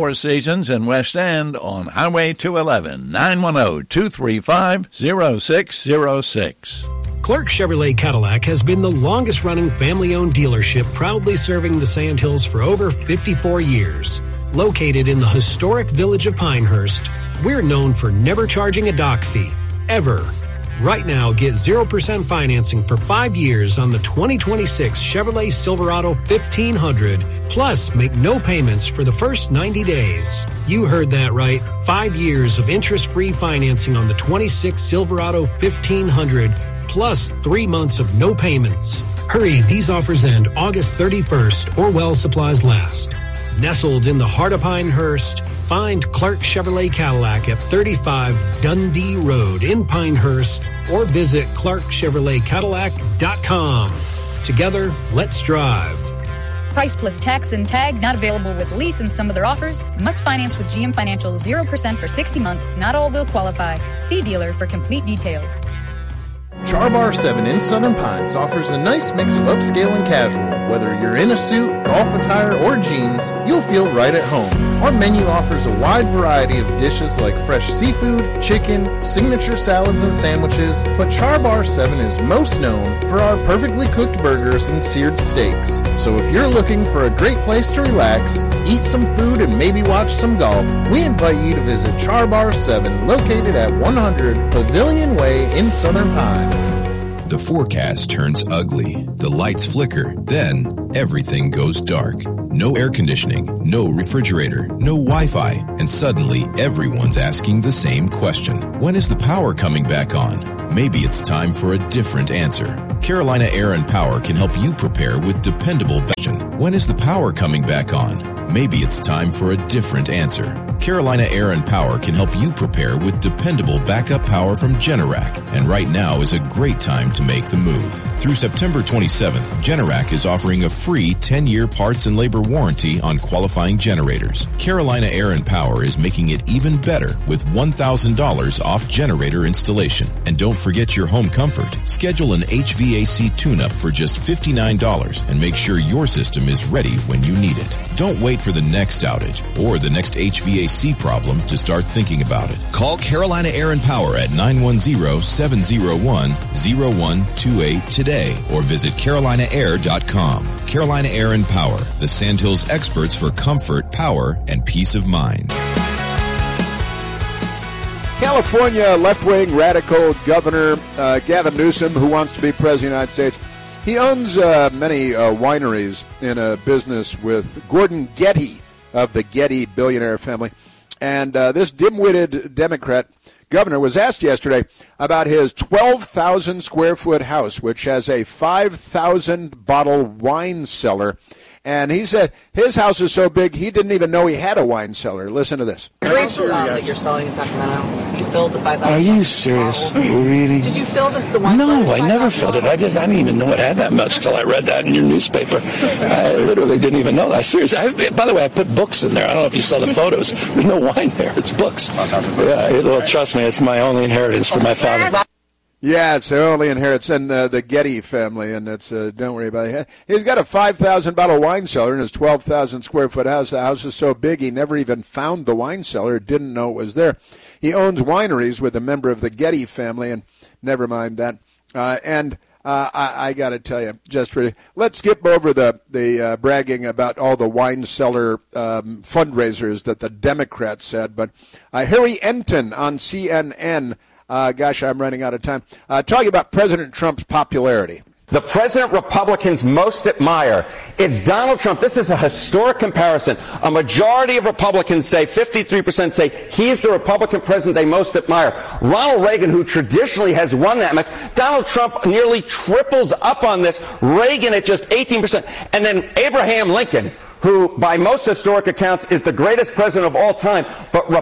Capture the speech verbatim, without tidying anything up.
Four Seasons in West End on Highway two eleven, nine one zero, two three five, zero six zero six. Clark Chevrolet Cadillac has been the longest-running family-owned dealership, proudly serving the Sandhills for over fifty-four years. Located in the historic village of Pinehurst, we're known for never charging a dock fee, ever. Right now, get zero percent financing for five years on the twenty twenty-six Chevrolet Silverado fifteen hundred, plus make no payments for the first ninety days. You heard that right. Five years of interest-free financing on the twenty-six Silverado fifteen hundred, plus three months of no payments. Hurry, these offers end August thirty-first or while supplies last. Nestled in the heart of Pinehurst, find Clark Chevrolet Cadillac at thirty-five Dundee Road in Pinehurst or visit clark chevrolet cadillac dot com. Together, let's drive. Price plus tax and tag not available with lease and some other offers. Must finance with G M Financial zero percent for sixty months. Not all will qualify. See dealer for complete details. Char Bar seven in Southern Pines offers a nice mix of upscale and casual. Whether you're in a suit, golf attire, or jeans, you'll feel right at home. Our menu offers a wide variety of dishes like fresh seafood, chicken, signature salads and sandwiches, but Char Bar seven is most known for our perfectly cooked burgers and seared steaks. So if you're looking for a great place to relax, eat some food, and maybe watch some golf, we invite you to visit Char Bar seven, located at one hundred Pavilion Way in Southern Pines. The forecast turns ugly. The lights flicker. Then everything goes dark. No air conditioning, no refrigerator, no Wi-Fi, and suddenly everyone's asking the same question. When is the power coming back on? Maybe it's time for a different answer. Carolina Air and Power can help you prepare with dependable question. When is the power coming back on? Maybe it's time for a different answer. Carolina Air and Power can help you prepare with dependable backup power from Generac. And right now is a great time to make the move. Through September twenty-seventh, Generac is offering a free ten-year parts and labor warranty on qualifying generators. Carolina Air and Power is making it even better with one thousand dollars off generator installation. And don't forget your home comfort. Schedule an H V A C tune-up for just fifty-nine dollars and make sure your system is ready when you need it. Don't wait for the next outage or the next H V A C problem to start thinking about it. Call Carolina Air and Power at nine one zero, seven zero one, zero one two eight today or visit carolina air dot com. Carolina Air and Power, the Sandhills experts for comfort, power, and peace of mind. California left-wing radical Governor uh, Gavin Newsom, who wants to be president of the United States, he owns uh, many uh, wineries in a business with Gordon Getty of the Getty billionaire family. And uh, this dim-witted Democrat governor was asked yesterday about his twelve thousand square foot house, which has a five thousand bottle wine cellar. And he said his house is so big he didn't even know he had a wine cellar. Listen to this. The grapes uh, that you're selling in Sacramento, you filled the five thousand. Are you serious? Really? Did you fill this the wine No, cellar? I never filled it. I just I didn't even know it had that much till I read that in your newspaper. I literally didn't even know that. Seriously. I, by the way, I put books in there. I don't know if you saw the photos. There's no wine there. It's books. Yeah, well, trust me, it's my only inheritance from my father. Yeah, it's the only inheritance in uh, the Getty family, and it's uh, don't worry about it. He's got a five thousand bottle wine cellar in his twelve thousand square foot house. The house is so big he never even found the wine cellar, didn't know it was there. He owns wineries with a member of the Getty family, and never mind that. Uh, and uh, I, I got to tell you, just really, let's skip over the the uh, bragging about all the wine cellar um, fundraisers that the Democrats said. But uh, Harry Enton on C N N. Uh, gosh, I'm running out of time. Uh, talking about President Trump's popularity. The president Republicans most admire, it's Donald Trump. This is a historic comparison. A majority of Republicans say, fifty-three percent say, he's the Republican president they most admire. Ronald Reagan, who traditionally has won that much, Donald Trump nearly triples up on this. Reagan at just eighteen percent. And then Abraham Lincoln, who by most historic accounts is the greatest president of all time, but